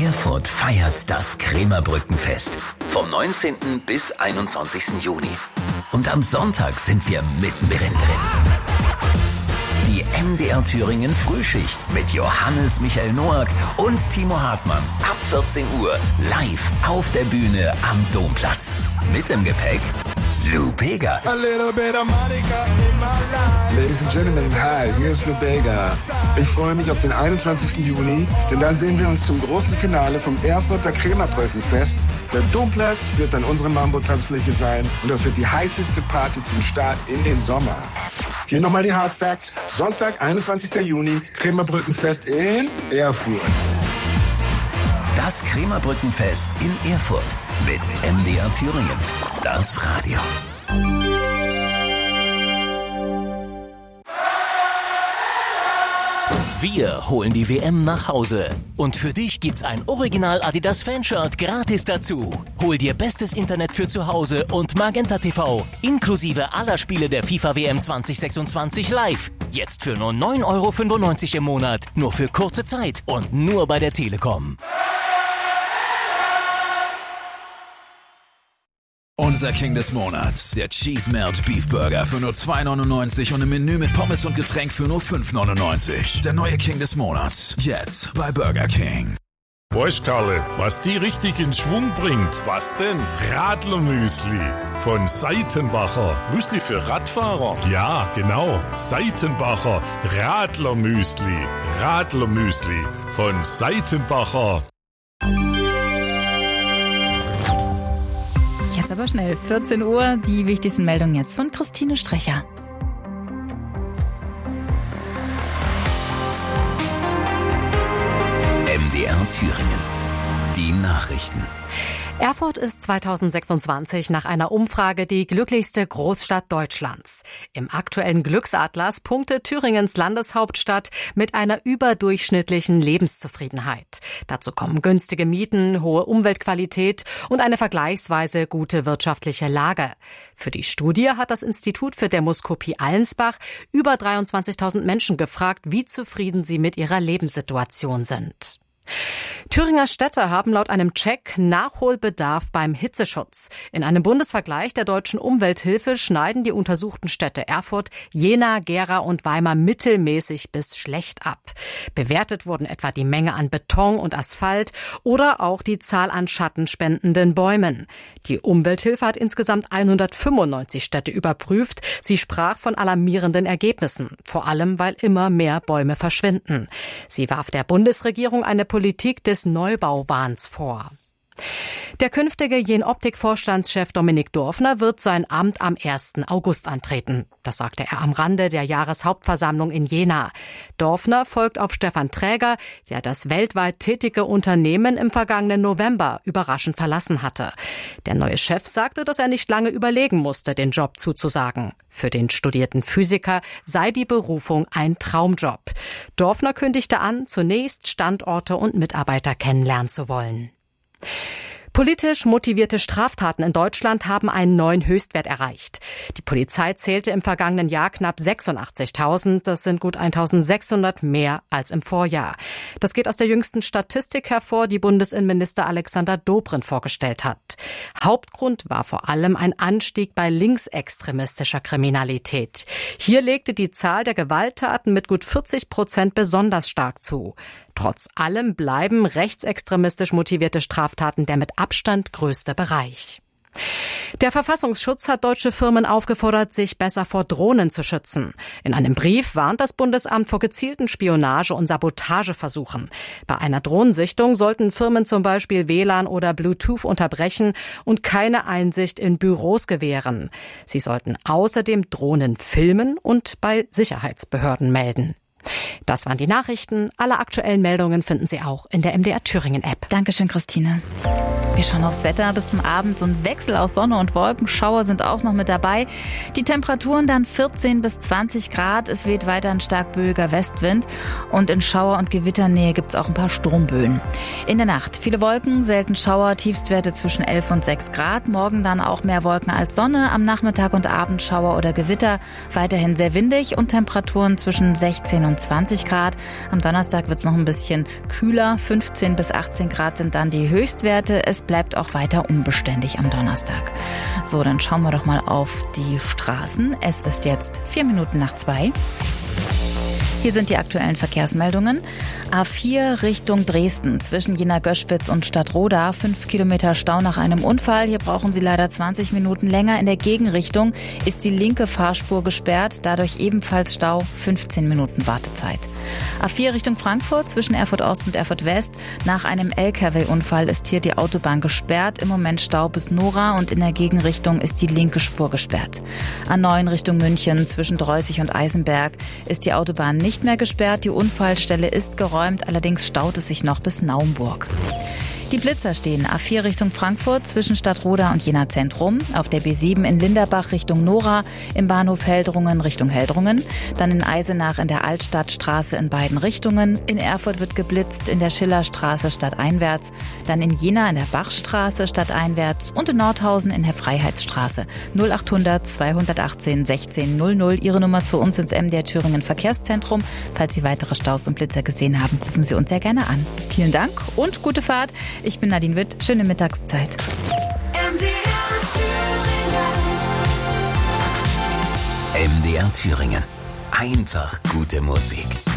Erfurt feiert das Krämerbrückenfest vom 19. bis 21. Juni. Und am Sonntag sind wir mittendrin drin. Die MDR Thüringen Frühschicht mit Johannes Michael Noack und Timo Hartmann ab 14 Uhr live auf der Bühne am Domplatz. Mit im Gepäck Lou Bega. Ladies and Gentlemen, hi, hier ist Lou Bega. Ich freue mich auf den 21. Juni, denn dann sehen wir uns zum großen Finale vom Erfurter Krämerbrückenfest. Der Domplatz wird dann unsere Mambo-Tanzfläche sein und das wird die heißeste Party zum Start in den Sommer. Hier nochmal die Hard Facts. Sonntag, 21. Juni, Krämerbrückenfest in Erfurt. Das Krämerbrückenfest in Erfurt mit MDR Thüringen. Das Radio. Wir holen die WM nach Hause. Und für dich gibt's ein Original Adidas Fanshirt gratis dazu. Hol dir bestes Internet für zu Hause und Magenta TV. Inklusive aller Spiele der FIFA WM 2026 live. Jetzt für nur 9,95 € im Monat. Nur für kurze Zeit und nur bei der Telekom. Unser King des Monats, der Cheese Melt Beef Burger für nur 2,99 € und im Menü mit Pommes und Getränk für nur 5,99 €. Der neue King des Monats, jetzt bei Burger King. Weißt Karle, was die richtig in Schwung bringt? Was denn? Radlermüsli von Seitenbacher. Müsli für Radfahrer? Ja, genau. Seitenbacher Radlermüsli. Radlermüsli von Seitenbacher. Jetzt aber schnell, 14 Uhr, die wichtigsten Meldungen jetzt von Christine Strecher. MDR Thüringen. Die Nachrichten. Erfurt ist 2026 nach einer Umfrage die glücklichste Großstadt Deutschlands. Im aktuellen Glücksatlas punktet Thüringens Landeshauptstadt mit einer überdurchschnittlichen Lebenszufriedenheit. Dazu kommen günstige Mieten, hohe Umweltqualität und eine vergleichsweise gute wirtschaftliche Lage. Für die Studie hat das Institut für Demoskopie Allensbach über 23.000 Menschen gefragt, wie zufrieden sie mit ihrer Lebenssituation sind. Thüringer Städte haben laut einem Check Nachholbedarf beim Hitzeschutz. In einem Bundesvergleich der Deutschen Umwelthilfe schneiden die untersuchten Städte Erfurt, Jena, Gera und Weimar mittelmäßig bis schlecht ab. Bewertet wurden etwa die Menge an Beton und Asphalt oder auch die Zahl an schattenspendenden Bäumen. Die Umwelthilfe hat insgesamt 195 Städte überprüft. Sie sprach von alarmierenden Ergebnissen, vor allem weil immer mehr Bäume verschwinden. Sie warf der Bundesregierung eine Politik des Neubauwahns vor. Der künftige Jenoptik-Vorstandschef Dominik Dorfner wird sein Amt am 1. August antreten. Das sagte er am Rande der Jahreshauptversammlung in Jena. Dorfner folgt auf Stefan Träger, der das weltweit tätige Unternehmen im vergangenen November überraschend verlassen hatte. Der neue Chef sagte, dass er nicht lange überlegen musste, den Job zuzusagen. Für den studierten Physiker sei die Berufung ein Traumjob. Dorfner kündigte an, zunächst Standorte und Mitarbeiter kennenlernen zu wollen. Politisch motivierte Straftaten in Deutschland haben einen neuen Höchstwert erreicht. Die Polizei zählte im vergangenen Jahr knapp 86.000. Das sind gut 1.600 mehr als im Vorjahr. Das geht aus der jüngsten Statistik hervor, die Bundesinnenminister Alexander Dobrindt vorgestellt hat. Hauptgrund war vor allem ein Anstieg bei linksextremistischer Kriminalität. Hier legte die Zahl der Gewalttaten mit gut 40% besonders stark zu. Trotz allem bleiben rechtsextremistisch motivierte Straftaten der mit Abstand größte Bereich. Der Verfassungsschutz hat deutsche Firmen aufgefordert, sich besser vor Drohnen zu schützen. In einem Brief warnt das Bundesamt vor gezielten Spionage- und Sabotageversuchen. Bei einer Drohnensichtung sollten Firmen zum Beispiel WLAN oder Bluetooth unterbrechen und keine Einsicht in Büros gewähren. Sie sollten außerdem Drohnen filmen und bei Sicherheitsbehörden melden. Das waren die Nachrichten. Alle aktuellen Meldungen finden Sie auch in der MDR Thüringen App. Dankeschön, Christine. Wir schauen aufs Wetter bis zum Abend. So ein Wechsel aus Sonne und Wolken. Schauer sind auch noch mit dabei. Die Temperaturen dann 14 bis 20 Grad. Es weht weiter ein stark böiger Westwind. Und in Schauer- und Gewitternähe gibt es auch ein paar Sturmböen. In der Nacht viele Wolken, selten Schauer, Tiefstwerte zwischen 11 und 6 Grad. Morgen dann auch mehr Wolken als Sonne. Am Nachmittag und Abend Schauer oder Gewitter. Weiterhin sehr windig und Temperaturen zwischen 16 und 20 Grad. Am Donnerstag wird es noch ein bisschen kühler. 15 bis 18 Grad sind dann die Höchstwerte. Es bleibt auch weiter unbeständig am Donnerstag. So, dann schauen wir doch mal auf die Straßen. Es ist jetzt 2:04. Hier sind die aktuellen Verkehrsmeldungen. A4 Richtung Dresden zwischen Jena-Göschwitz und Stadtroda. 5 Kilometer Stau nach einem Unfall. Hier brauchen Sie leider 20 Minuten länger. In der Gegenrichtung ist die linke Fahrspur gesperrt. Dadurch ebenfalls Stau, 15 Minuten Wartezeit. A4 Richtung Frankfurt zwischen Erfurt Ost und Erfurt West. Nach einem LKW-Unfall ist hier die Autobahn gesperrt. Im Moment Stau bis Nora und in der Gegenrichtung ist die linke Spur gesperrt. A9 Richtung München zwischen Dreußig und Eisenberg ist die Autobahn nicht mehr gesperrt. Die Unfallstelle ist geräumt, allerdings staut es sich noch bis Naumburg. Die Blitzer stehen A4 Richtung Frankfurt zwischen Stadtroda und Jena Zentrum, auf der B7 in Linderbach Richtung Nora, im Bahnhof Heldrungen Richtung Heldrungen, dann in Eisenach in der Altstadtstraße in beiden Richtungen, in Erfurt wird geblitzt in der Schillerstraße stadteinwärts, dann in Jena in der Bachstraße stadteinwärts und in Nordhausen in der Freiheitsstraße. 0800 218 16 00, Ihre Nummer zu uns ins MDR Thüringen Verkehrszentrum. Falls Sie weitere Staus und Blitzer gesehen haben, rufen Sie uns sehr gerne an. Vielen Dank und gute Fahrt. Ich bin Nadine Witt. Schöne Mittagszeit. MDR Thüringen. Einfach gute Musik.